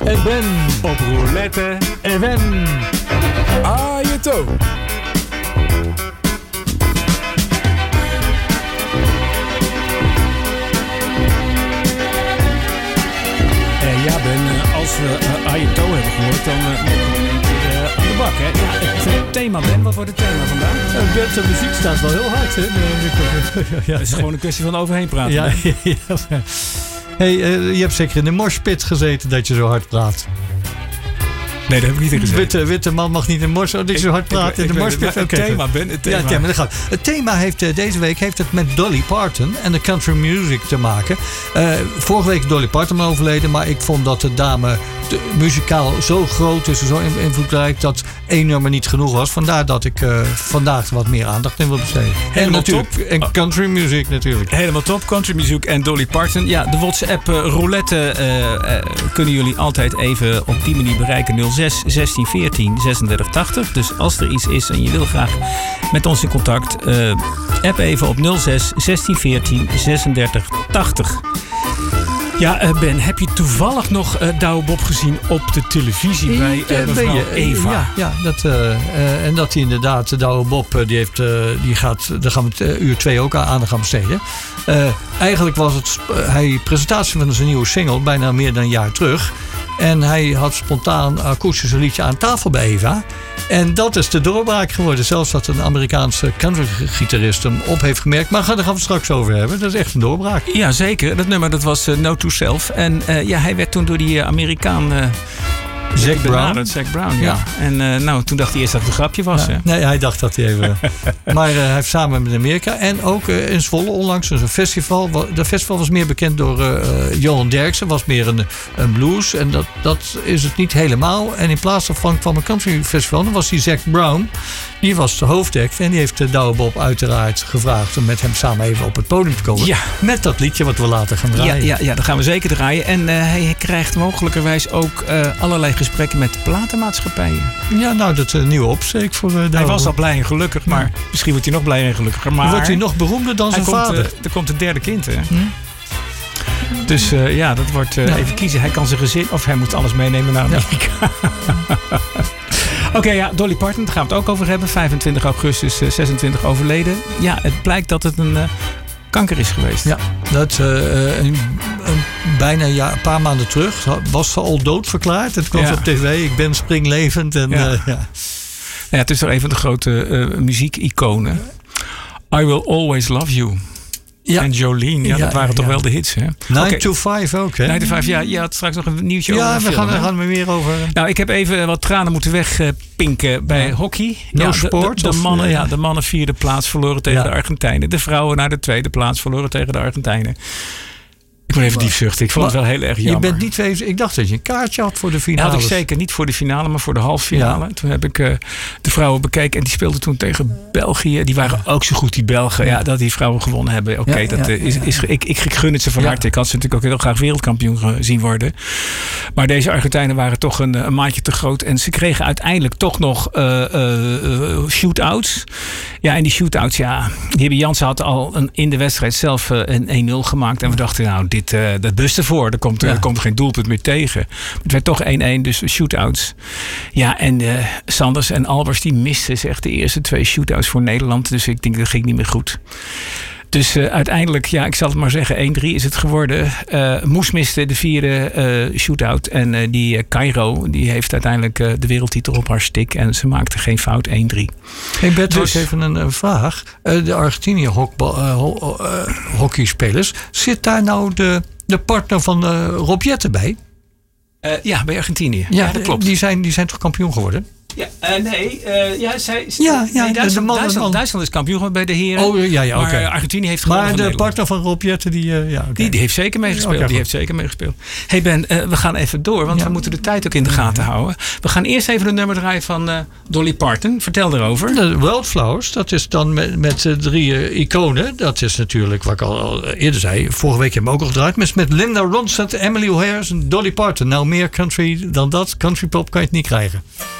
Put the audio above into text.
En Ben op roulette FM. Ajeto. Ja, Ben, als we Ajeto hebben gehoord, dan moeten we in één keer aan de bak, hè? Ja, het thema, Ben, wat wordt het thema vandaag? De muziek staat wel heel hard, hè? Het is gewoon een kwestie van overheen praten. Ja, ja. Hey, je hebt zeker in de morspit gezeten dat je zo hard praat. Nee, daar heb ik niet in gezeten. Witte man mag niet in mors, dat je zo hard praat in de morspit. Het thema, Ben, het thema. Ja, het thema heeft deze week het met Dolly Parton en de country music te maken. Vorige week is Dolly Parton overleden, maar ik vond dat de dame muzikaal zo groot is en zo invloedrijk dat één nummer niet genoeg was. Vandaar dat ik vandaag wat meer aandacht in wil besteden. Helemaal top. En country music natuurlijk. Helemaal top, country music en Dolly Parton. Ja, de WhatsApp roulette kunnen jullie altijd even op die manier bereiken. 06 16 14 36 80. Dus als er iets is en je wil graag met ons in contact, app even op 06 16 14 36 80. Ja, Ben, heb je toevallig nog Douwe Bob gezien op de televisie bij mevrouw Eva? Ja, en dat hij inderdaad, Douwe Bob, daar gaan we uur 2 ook aan gaan besteden. Eigenlijk was het presentatie van zijn nieuwe single bijna meer dan een jaar terug. En hij had spontaan een akoestisch liedje aan tafel bij Eva. En dat is de doorbraak geworden. Zelfs dat een Amerikaanse country-gitarist hem op heeft gemerkt. Maar daar gaan we het straks over hebben. Dat is echt een doorbraak. Ja, zeker. Dat nummer dat was No to Self. En hij werd toen door die Amerikaan... Zac Brown, ja. En toen dacht hij eerst dat het een grapje was. Ja, nee, hij dacht dat hij even... Maar hij heeft samen met Amerika en ook in Zwolle onlangs een festival. Dat festival was meer bekend door Johan Derksen. Was meer een blues. En dat is het niet helemaal. En in plaats daarvan kwam een country festival. Dan was die Zac Brown. Die was de hoofdact. En die heeft Douwe Bob uiteraard gevraagd om met hem samen even op het podium te komen. Ja. Met dat liedje wat we later gaan draaien. Ja, dat gaan we zeker draaien. En hij krijgt mogelijkerwijs ook allerlei gesprekken met platenmaatschappijen. Ja, nou, dat is een nieuwe opsteek voor Douwe Bob. Hij was al blij en gelukkig, maar misschien wordt hij nog blijer en gelukkiger. Maar wordt hij nog beroemder dan zijn vader. Er komt een derde kind, hè? Dus dat wordt even kiezen. Hij kan zijn gezin of hij moet alles meenemen naar Amerika. Oké, Dolly Parton, daar gaan we het ook over hebben. 25 augustus 26 overleden. Ja, het blijkt dat het een kanker is geweest. Ja, dat bijna een paar maanden terug was ze al doodverklaard. Het kwam op tv, ik ben springlevend. En, het is toch een van de grote muziekiconen. I Will Always Love You. Ja. En Jolene, dat waren toch wel de hits, hè? 9 to 5 ook, hè? 9 to 5, je had straks nog een nieuwtje over. Ja, we gaan er meer over. Nou, ik heb even wat tranen moeten wegpinken bij hockey. Sport. De mannen 4e plaats verloren tegen de Argentijnen. De vrouwen naar de 2e plaats verloren tegen de Argentijnen. Ik moet even diep zuchten. Ik vond het wel heel erg jammer. Je bent niet wezen. Ik dacht dat je een kaartje had voor de finale. Had ik zeker niet voor de finale, maar voor de halve finale. Ja. Toen heb ik de vrouwen bekeken en die speelden toen tegen België. Die waren ook zo goed, die Belgen. Ja, dat die vrouwen gewonnen hebben. Oké, ik gun het ze van harte. Ik had ze natuurlijk ook heel graag wereldkampioen zien worden. Maar deze Argentijnen waren toch een maatje te groot. En ze kregen uiteindelijk toch nog shootouts. Ja, en die shootouts, Hibbe Jansen had al in de wedstrijd zelf een 1-0 gemaakt. En we dachten, nou, dat bust ervoor. Er komt geen doelpunt meer tegen. Het werd toch 1-1, dus shootouts. Ja, en Sanders en Albers die misten echt de eerste 2 shootouts voor Nederland. Dus ik denk dat ging niet meer goed. Dus uiteindelijk, ik zal het maar zeggen, 1-3 is het geworden. Moes miste de 4e shootout. En die Cairo, die heeft uiteindelijk de wereldtitel op haar stik. En ze maakte geen fout, 1-3. Hey Bert, dus even een vraag. De Argentinië hockeyspelers. Zit daar nou de partner van Rob Jetten bij? Bij Argentinië. Ja, dat klopt. Die zijn toch kampioen geworden? Duitsland is kampioen geworden bij de heren. Oh, maar Argentinië heeft gewonnen. Maar de partner van Rob Jetten, die heeft zeker meegespeeld. Hey Ben, we gaan even door, want we moeten de tijd ook in de gaten houden. We gaan eerst even een nummer draaien van Dolly Parton. Vertel erover. De Wildflowers, dat is dan met 3 iconen. Dat is natuurlijk, wat ik al eerder zei, vorige week hebben we ook al gedraaid. Met Linda Ronstadt, Emmylou Harris en Dolly Parton. Nou, meer country dan dat, country pop kan je het niet krijgen.